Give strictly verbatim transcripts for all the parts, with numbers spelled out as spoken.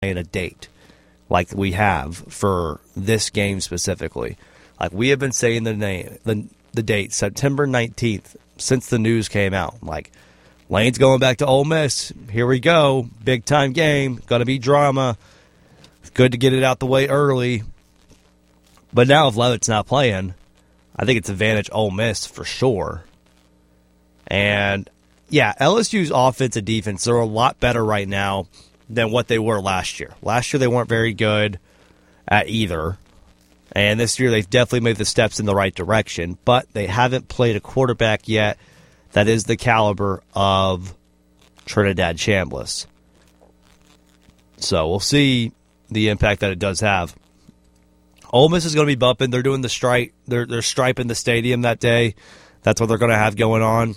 a date like we have for this game specifically. Like we have been saying the name, the the date, September nineteenth, since the news came out. Like, Lane's going back to Ole Miss. Here we go. Big time game. Going to be drama. Good to get it out the way early. But now if Leavitt's not playing, I think it's advantage Ole Miss for sure. And, yeah, L S U's offense and defense are a lot better right now than what they were last year. Last year they weren't very good at either. And this year they've definitely made the steps in the right direction. But they haven't played a quarterback yet that is the caliber of Trinidad Chambliss. So we'll see the impact that it does have. Ole Miss is going to be bumping. They're doing the stripe. They're they're striping the stadium that day. That's what they're going to have going on.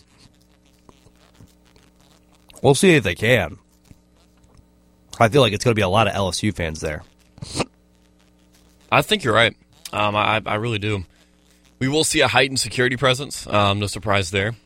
We'll see if they can. I feel like it's going to be a lot of L S U fans there. I think you're right. Um, I I really do. We will see a heightened security presence. Um, no surprise there.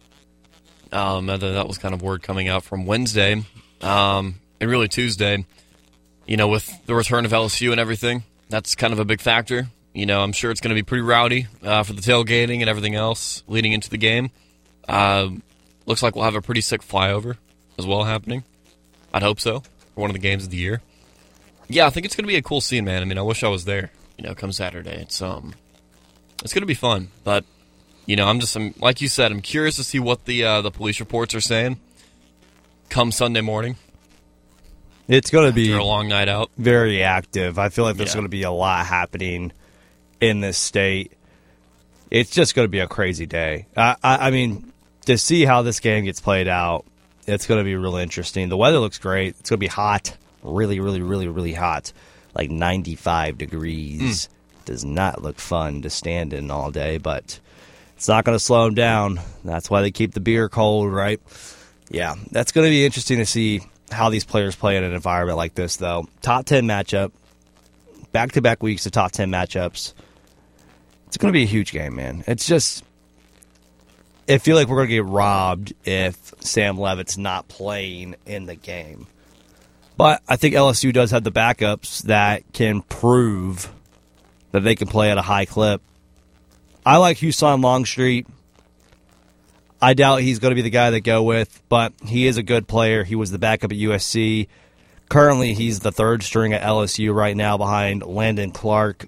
Um, that was kind of word coming out from Wednesday, um, and really Tuesday. You know, with the return of L S U and everything, that's kind of a big factor. You know, I'm sure it's going to be pretty rowdy uh, for the tailgating and everything else leading into the game. Uh, looks like we'll have a pretty sick flyover as well happening. I'd hope so for one of the games of the year. Yeah, I think it's going to be a cool scene, man. I mean, I wish I was there. You know, come Saturday, it's um, it's going to be fun. But you know, I'm just I'm, like you said, I'm curious to see what the uh, the police reports are saying come Sunday morning. It's going to be a long night out. Very active. I feel like there's yeah. going to be a lot happening in this state. It's just going to be a crazy day. I, I, I mean, to see how this game gets played out, it's going to be really interesting. The weather looks great. It's going to be hot, really, really, really, really hot, like ninety-five degrees. Mm. Does not look fun to stand in all day, but it's not going to slow them down. That's why they keep the beer cold, right? Yeah, that's going to be interesting to see how these players play in an environment like this, though. Top ten matchup, back-to-back weeks of top ten matchups. It's going to be a huge game, man. It's just, I feel like we're going to get robbed if Sam Leavitt's not playing in the game. But I think L S U does have the backups that can prove that they can play at a high clip. I like Huson Longstreet. I doubt he's going to be the guy they go with, but he is a good player. He was the backup at U S C. Currently, he's the third string at L S U right now behind Landon Clark,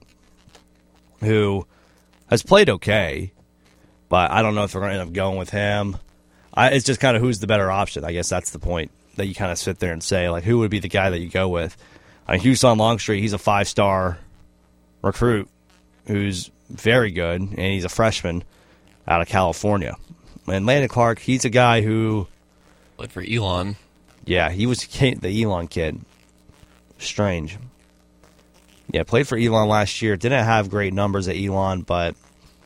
who has played okay, but I don't know if they're going to end up going with him. I, it's just kind of who's the better option. I guess that's the point that you kind of sit there and say, like, who would be the guy that you go with? I mean, Huson Longstreet, he's a five-star recruit who's very good, and he's a freshman out of California. And Landon Clark, he's a guy who played for Elon. Yeah, he was the Elon kid. Strange. Yeah, played for Elon last year. Didn't have great numbers at Elon, but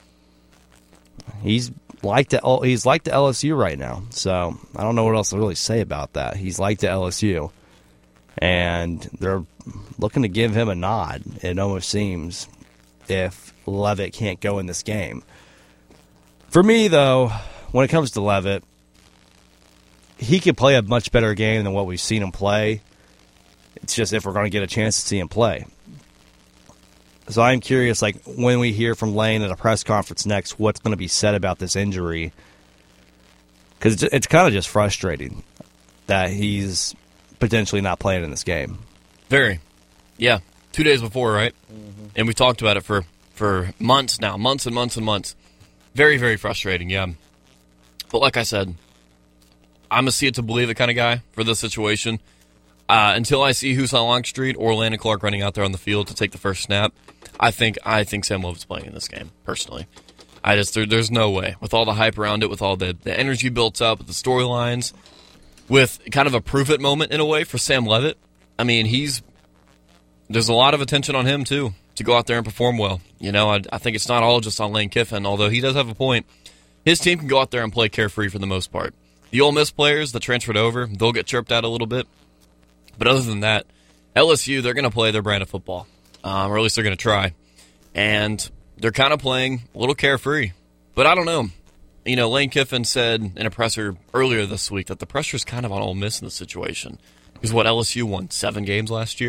he's like the he's like the L S U right now. So I don't know what else to really say about that. He's like the L S U, and they're looking to give him a nod. It almost seems if Leavitt can't go in this game. For me, though, when it comes to Leavitt, he can play a much better game than what we've seen him play. It's just if we're going to get a chance to see him play. So I'm curious, like, when we hear from Lane at a press conference next, what's going to be said about this injury. Because it's, it's kind of just frustrating that he's potentially not playing in this game. Very. Yeah. Two days before, right? Mm-hmm. And we talked about it for, for months now. Months and months and months. Very, very frustrating, yeah. But like I said, I'm a see it to believe it kind of guy for this situation. Uh, until I see Huson Longstreet or Landon Clark running out there on the field to take the first snap, I think I think Sam Leavitt's playing in this game, personally. I just there, There's no way. With all the hype around it, with all the, the energy built up, with the storylines, with kind of a prove-it moment in a way for Sam Leavitt. I mean, he's there's a lot of attention on him, too, to go out there and perform well. You know, I, I think it's not all just on Lane Kiffin, although he does have a point. His team can go out there and play carefree for the most part. The Ole Miss players that transferred over, they'll get chirped at a little bit. But other than that, L S U, they're going to play their brand of football, um, or at least they're going to try. And they're kind of playing a little carefree. But I don't know. You know, Lane Kiffin said in a presser earlier this week that the pressure's kind of on Ole Miss in this situation. Because what, L S U won seven games last year?